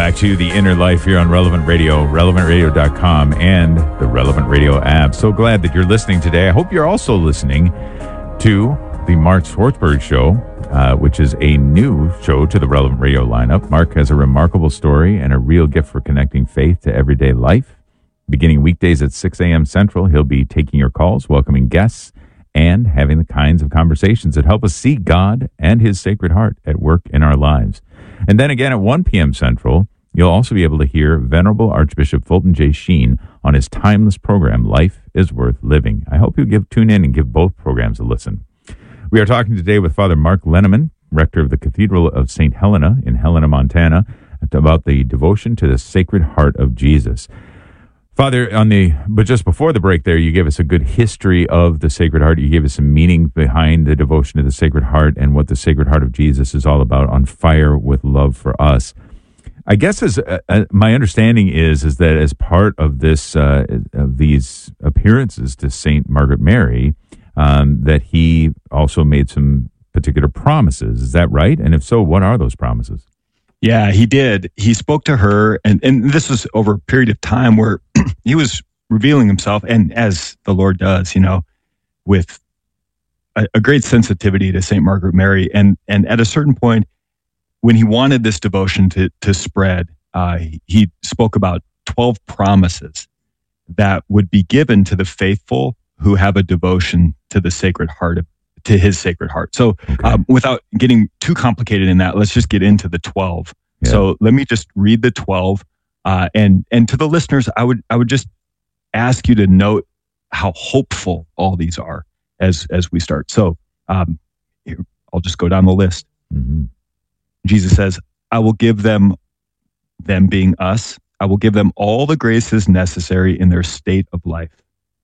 back to The Inner Life here on Relevant Radio, relevantradio.com, and the Relevant Radio app. So glad that you're listening today. I hope you're also listening to the Mark Schwartzberg Show, which is a new show to the Relevant Radio lineup. Mark has a remarkable story and a real gift for connecting faith to everyday life. Beginning weekdays at 6 a.m. Central, he'll be taking your calls, welcoming guests, and having the kinds of conversations that help us see God and his Sacred Heart at work in our lives. And then again at 1 p.m. Central, you'll also be able to hear Venerable Archbishop Fulton J. Sheen on his timeless program, Life is Worth Living. I hope you tune in and give both programs a listen. We are talking today with Father Mark Lenneman, rector of the Cathedral of St. Helena in Helena, Montana, about the devotion to the Sacred Heart of Jesus. Father, but just before the break there, you gave us a good history of the Sacred Heart. You gave us some meaning behind the devotion to the Sacred Heart and what the Sacred Heart of Jesus is all about, on fire with love for us. I guess my understanding is that as part of this of these appearances to Saint Margaret Mary, that he also made some particular promises. Is that right? And if so, what are those promises? Yeah, he did. He spoke to her, and this was over a period of time where he was revealing himself, and as the Lord does, with a great sensitivity to St. Margaret Mary. And at a certain point, when he wanted this devotion to spread, he spoke about 12 promises that would be given to the faithful who have a devotion to the Sacred Heart, to his Sacred Heart. So without getting too complicated in that, let's just get into the 12. Yeah. So let me just read the 12. And to the listeners, I would just ask you to note how hopeful all these are as we start. So here, I'll just go down the list. Mm-hmm. Jesus says, I will give them being us, I will give them all the graces necessary in their state of life.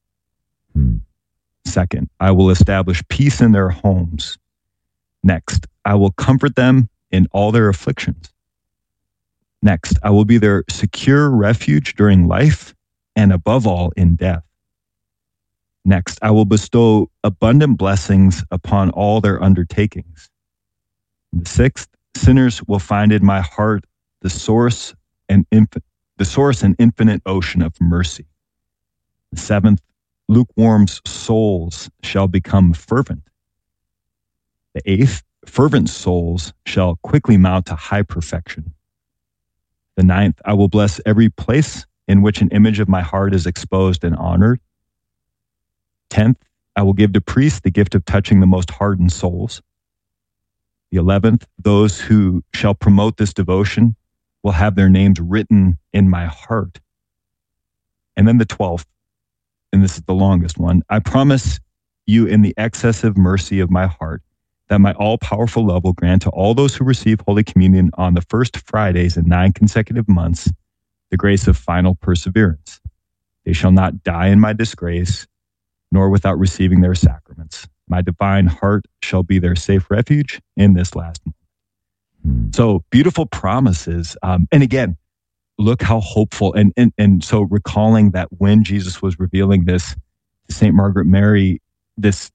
Second, I will establish peace in their homes. Next, I will comfort them in all their afflictions. Next, I will be their secure refuge during life and above all in death. Next, I will bestow abundant blessings upon all their undertakings. And the sixth, sinners will find in my heart the source and infinite ocean of mercy. The seventh, lukewarm souls shall become fervent. The eighth, fervent souls shall quickly mount to high perfection. The ninth, I will bless every place in which an image of my heart is exposed and honored. 10th, I will give to priests the gift of touching the most hardened souls. The 11th, those who shall promote this devotion will have their names written in my heart. And then the 12th, and this is the longest one, I promise you in the excessive mercy of my heart that my all-powerful love will grant to all those who receive Holy Communion on the first Fridays in 9 consecutive months the grace of final perseverance. They shall not die in my disgrace, nor without receiving their sacraments. My divine heart shall be their safe refuge in this last moment. So beautiful promises. And again, look how hopeful. And so recalling that when Jesus was revealing this to St. Margaret Mary, this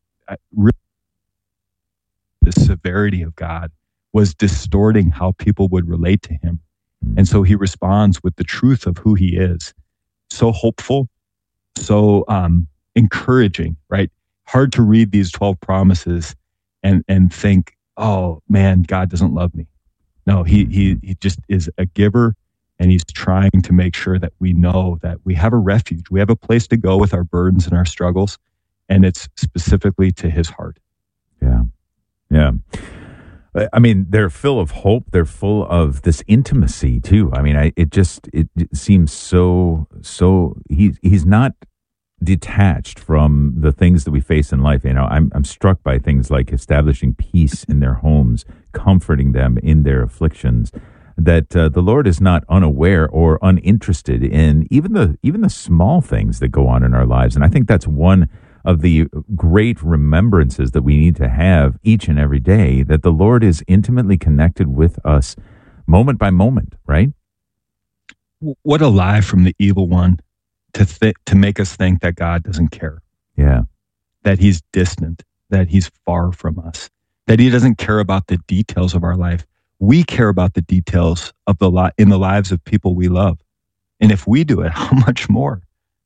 severity of God was distorting how people would relate to him. And so he responds with the truth of who he is. So hopeful, so encouraging, right? Hard to read these 12 promises and think, oh man, God doesn't love me. No, he just is a giver, and he's trying to make sure that we know that we have a refuge. We have a place to go with our burdens and our struggles, and it's specifically to his heart. Yeah. Yeah. I mean, they're full of hope. They're full of this intimacy too. I mean, it seems so he's not detached from the things that we face in life. I'm struck by things like establishing peace in their homes, comforting them in their afflictions, that the Lord is not unaware or uninterested in even the small things that go on in our lives. And I think that's one of the great remembrances that we need to have each and every day, that the Lord is intimately connected with us moment by moment, right? What a lie from the evil one to make us think that God doesn't care. Yeah. That he's distant, that he's far from us, that he doesn't care about the details of our life. we care about the details of in the lives of people we love. And if we do it, how much more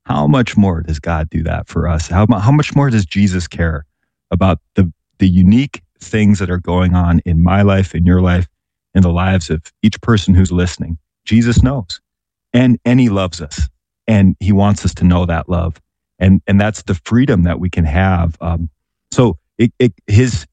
does God do that for us? How much more does Jesus care about the unique things that are going on in my life, in your life, in the lives of each person who's listening? Jesus knows, and he loves us, and he wants us to know that love, and that's the freedom that we can have. So his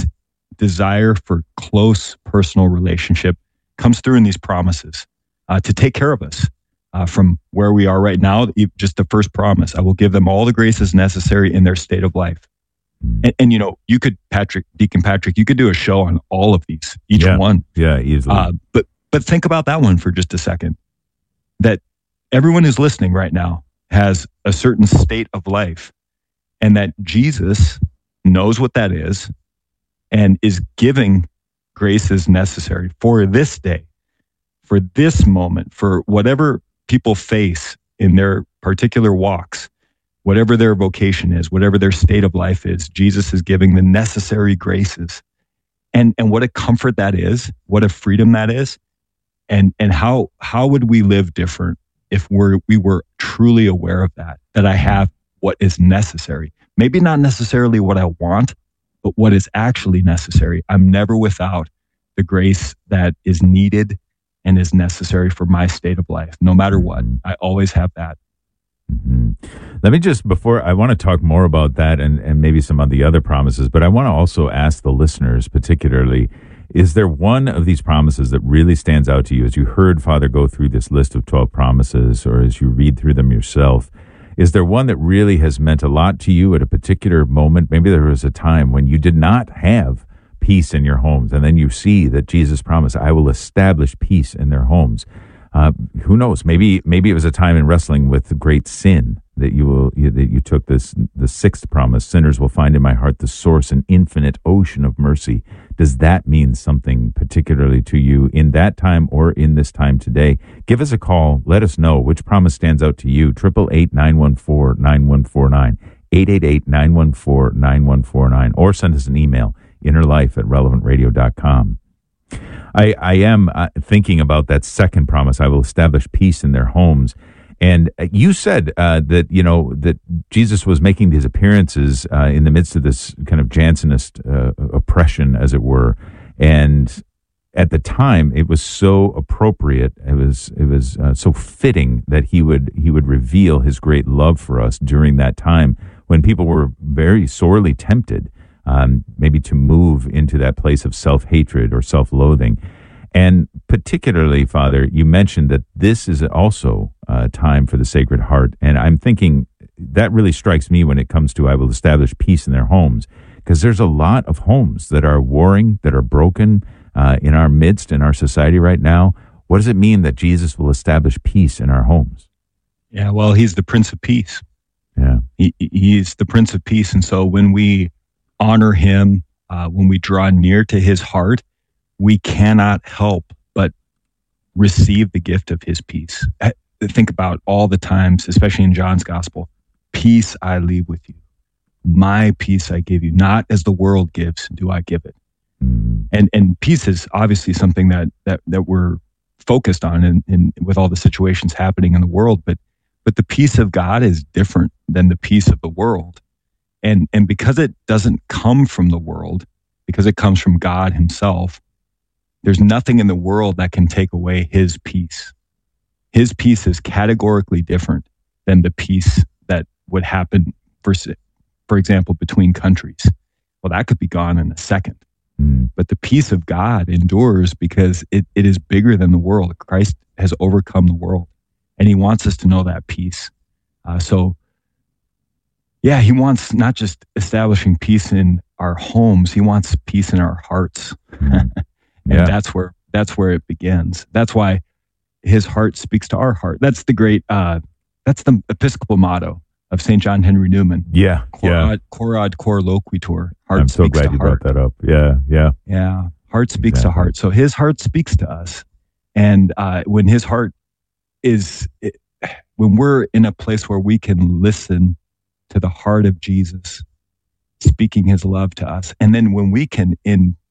desire for close personal relationship comes through in these promises to take care of us from where we are right now. Just the first promise: I will give them all the graces necessary in their state of life. And you could, Deacon Patrick, you could do a show on all of these, each one. Yeah, easily. But think about that one for just a second. That everyone who's listening right now has a certain state of life, and that Jesus knows what that is and is giving graces necessary for this day, for this moment, for whatever people face in their particular walks. Whatever their vocation is, whatever their state of life is, Jesus is giving the necessary graces. And what a comfort that is, what a freedom that is. And how would we live different if we were truly aware of that I have what is necessary. Maybe not necessarily what I want, but what is actually necessary. I'm never without the grace that is needed and is necessary for my state of life. No matter what, I always have that. Mm-hmm. Let me just, before I want to talk more about that and maybe some of the other promises, but I want to also ask the listeners particularly, is there one of these promises that really stands out to you as you heard Father go through this list of 12 promises, or as you read through them yourself? Is there one that really has meant a lot to you at a particular moment? Maybe there was a time when you did not have peace in your homes, and then you see that Jesus promised, I will establish peace in their homes. Who knows? Maybe it was a time in wrestling with great sin that you took the sixth promise. Sinners will find in my heart the source, an infinite ocean of mercy. Does that mean something particularly to you in that time or in this time today? Give us a call. Let us know which promise stands out to you. 888-914-9149, 888-914-9149, or send us an email, innerlife@relevantradio.com. I am thinking about that second promise. I will establish peace in their homes. And you said that Jesus was making these appearances in the midst of this kind of Jansenist oppression, as it were. And at the time, it was so appropriate. It was so fitting that he would reveal his great love for us during that time when people were very sorely tempted. Maybe to move into that place of self-hatred or self-loathing. And particularly, Father, you mentioned that this is also a time for the Sacred Heart. And I'm thinking that really strikes me when it comes to I will establish peace in their homes, because there's a lot of homes that are warring, that are broken in our midst, in our society right now. What does it mean that Jesus will establish peace in our homes? Yeah, well, he's the Prince of Peace. Yeah, he's the Prince of Peace. And so when we honor him, when we draw near to his heart, we cannot help but receive the gift of his peace. Think about all the times, especially in John's gospel, peace I leave with you. My peace I give you. Not as the world gives, do I give it. And peace is obviously something that we're focused on in with all the situations happening in the world, but the peace of God is different than the peace of the world. And because it doesn't come from the world, because it comes from God himself, there's nothing in the world that can take away his peace. His peace is categorically different than the peace that would happen, for example, between countries. Well, that could be gone in a second. But the peace of God endures because it is bigger than the world. Christ has overcome the world, and he wants us to know that peace. Yeah, he wants not just establishing peace in our homes, he wants peace in our hearts. And that's where it begins. That's why his heart speaks to our heart. That's that's the Episcopal motto of St. John Henry Newman. Yeah. Cor ad cor loquitur. Heart I'm so glad you brought that up. Yeah. Yeah. Heart speaks to heart. So his heart speaks to us. And when his heart when we're in a place where we can listen to the heart of Jesus speaking his love to us, and then when we can, in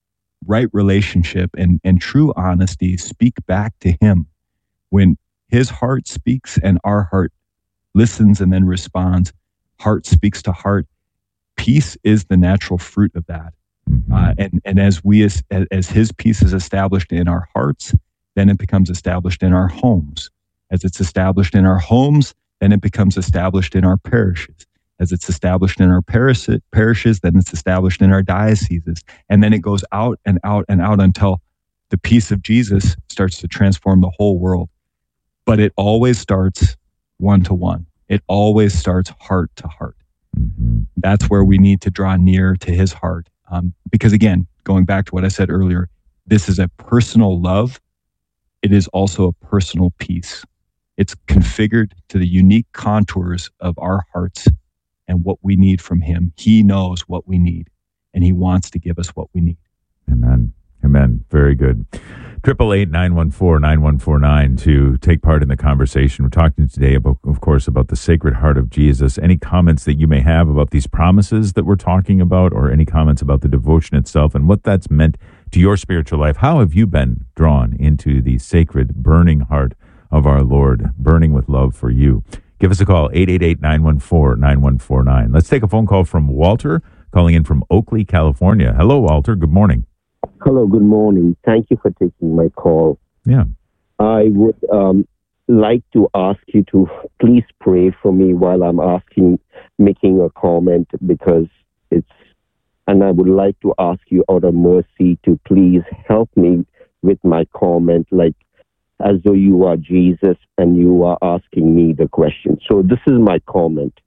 right relationship and true honesty speak back to him. When his heart speaks and our heart listens and then responds, heart speaks to heart, peace is the natural fruit of that. And as his peace is established in our hearts, then it becomes established in our homes. As it's established in our homes, then it becomes established in our parishes. As it's established in our parishes, then it's established in our dioceses. And then it goes out and out and out until the peace of Jesus starts to transform the whole world. But it always starts one-to-one. It always starts heart to heart. That's where we need to draw near to his heart. Because again, going back to what I said earlier, this is a personal love. It is also a personal peace. It's configured to the unique contours of our hearts and what we need from him. He knows what we need, and he wants to give us what we need. Amen. Amen. Very good. 888-914-9149 to take part in the conversation. We're talking today, about, of course, about the Sacred Heart of Jesus. Any comments that you may have about these promises that we're talking about, or any comments about the devotion itself and what that's meant to your spiritual life? How have you been drawn into the sacred, burning heart of our Lord, burning with love for you? Give us a call, 888-914-9149. Let's take a phone call from Walter, calling in from Oakley, California. Hello, Walter. Good morning. Hello, good morning. Thank you for taking my call. Yeah. I would like to ask you to please pray for me while I'm making a comment, because and I would like to ask you out of mercy to please help me with my comment, like as though you are Jesus and you are asking me the question. So this is my comment.